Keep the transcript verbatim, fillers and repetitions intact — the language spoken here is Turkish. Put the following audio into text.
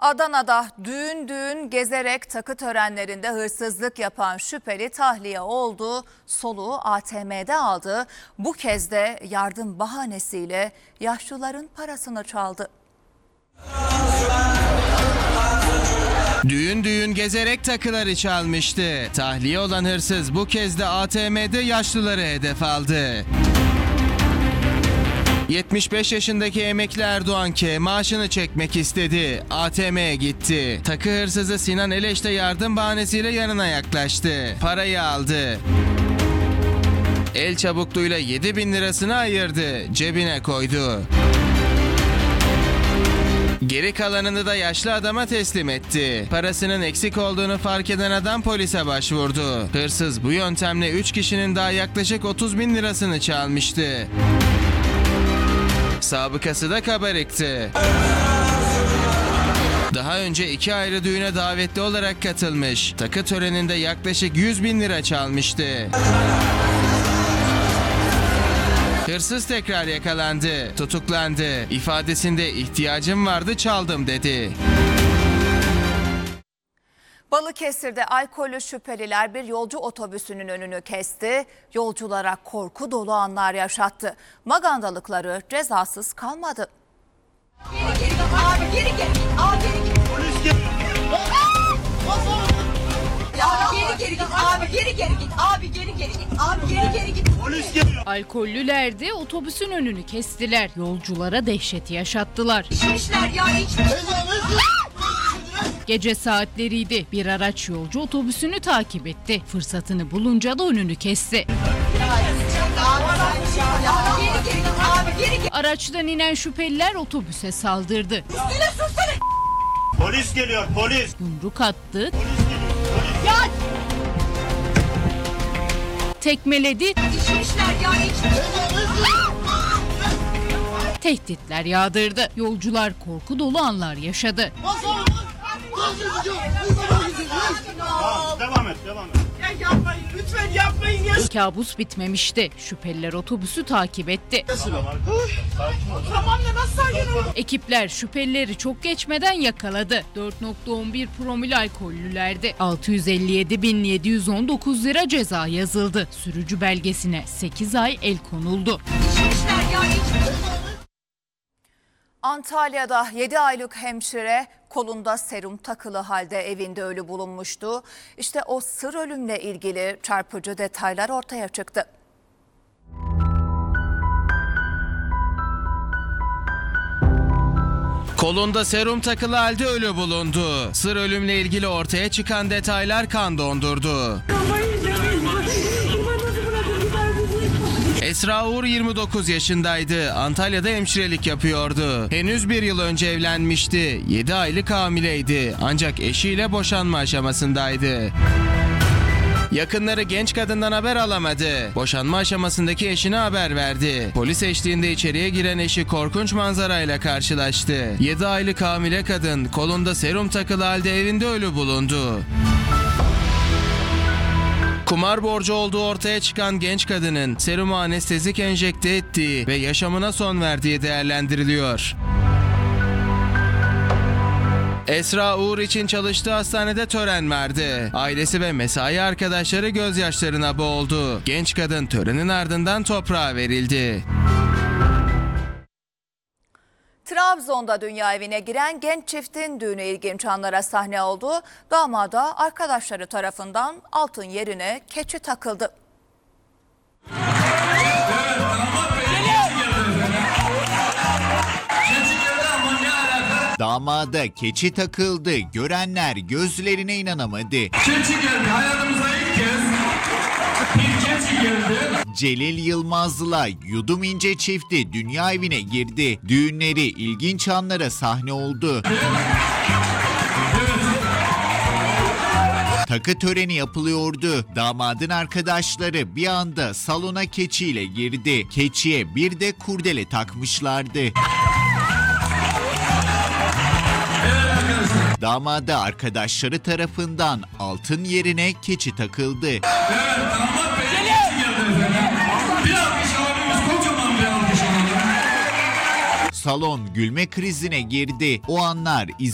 Adana'da düğün düğün gezerek takı törenlerinde hırsızlık yapan şüpheli tahliye oldu. Soluğu A T M'de aldı. Bu kez de yardım bahanesiyle yaşlıların parasını çaldı. Düğün düğün gezerek takıları çalmıştı. Tahliye olan hırsız bu kez de A T M'de yaşlıları hedef aldı. yetmiş beş yaşındaki emekli Erdoğan K maaşını çekmek istedi. A T M'ye gitti. Takı hırsızı Sinan Eleş de yardım bahanesiyle yanına yaklaştı. Parayı aldı. El çabukluğuyla yedi bin lirasını ayırdı. Cebine koydu. Geri kalanını da yaşlı adama teslim etti. Parasının eksik olduğunu fark eden adam polise başvurdu. Hırsız bu yöntemle üç kişinin daha yaklaşık otuz bin lirasını çalmıştı. Sabıkası da kabarıktı. Daha önce iki ayrı düğüne davetli olarak katılmış. Takı töreninde yaklaşık yüz bin lira çalmıştı. Hırsız tekrar yakalandı, tutuklandı. İfadesinde ihtiyacım vardı, çaldım dedi. Balıkesir'de alkollü şüpheliler bir yolcu otobüsünün önünü kesti. Yolculara korku dolu anlar yaşattı. Magandalıkları cezasız kalmadı. Geri geri git abi, geri geri git abi, geri git. Polis gel. Ya geri geri git abi, geri geri git abi, geri geri git abi, geri geri git. Polis gel. Alkollüler de otobüsün önünü kestiler. Yolculara dehşet yaşattılar. İçmişler ya, içmiş. Gece saatleriydi. Bir araç yolcu otobüsünü takip etti. Fırsatını bulunca da önünü kesti. Ya geri geri git abi, geri geri. Araçtan inen şüpheliler otobüse saldırdı. Üstüne sürsene. Polis geliyor, polis. Yumruk attı. Polis geliyor, polis. Ya Tekmeledi. içmişler ya, içmiş. Tehditler yağdırdı. Yolcular korku dolu anlar yaşadı. Tamam, devam et, devam et. Ya yapmayın, lütfen yapmayın ya. Kabus bitmemişti. Şüpheliler otobüsü takip etti. Tamam da nasıl sakin olun? Ekipler şüphelileri çok geçmeden yakaladı. dört nokta on bir promil alkollülerdi. altı yüz elli yedi bin yedi yüz on dokuz lira ceza yazıldı. Sürücü belgesine sekiz ay el konuldu. İçmişler ya, içmiş. Antalya'da yedi aylık hemşire kolunda serum takılı halde evinde ölü bulunmuştu. İşte o sır ölümle ilgili çarpıcı detaylar ortaya çıktı. Kolunda serum takılı halde ölü bulundu. Sır ölümle ilgili ortaya çıkan detaylar kan dondurdu. Esra Uğur yirmi dokuz yaşındaydı. Antalya'da hemşirelik yapıyordu. Henüz bir yıl önce evlenmişti. yedi aylık hamileydi. Ancak eşiyle boşanma aşamasındaydı. Yakınları genç kadından haber alamadı. Boşanma aşamasındaki eşine haber verdi. Polis eşliğinde içeriye giren eşi korkunç manzarayla karşılaştı. yedi aylık hamile kadın kolunda serum takılı halde evinde ölü bulundu. Kumar borcu olduğu ortaya çıkan genç kadının serumu anestezik enjekte ettiği ve yaşamına son verdiği değerlendiriliyor. Esra Uğur için çalıştığı hastanede tören vardı. Ailesi ve mesai arkadaşları gözyaşlarına boğuldu. Genç kadın törenin ardından toprağa verildi. Trabzon'da dünya evine giren genç çiftin düğünü ilginç anlara sahne oldu. Damada arkadaşları tarafından altın yerine keçi takıldı. Damada keçi takıldı. Görenler gözlerine inanamadı. Keçi geldi. Hayatımıza ilk kez bir keçi geldi. Celil Yılmaz'la Yudum İnce çifti dünya evine girdi. Düğünleri ilginç anlara sahne oldu. Takı töreni yapılıyordu. Damadın arkadaşları bir anda salona keçiyle girdi. Keçiye bir de kurdele takmışlardı. Damada arkadaşları tarafından altın yerine keçi takıldı. Evet, damat bey keçi geldi. Bir alkış alabiliriz, kocaman bir alkış alalım. Salon gülme krizine girdi. O anlar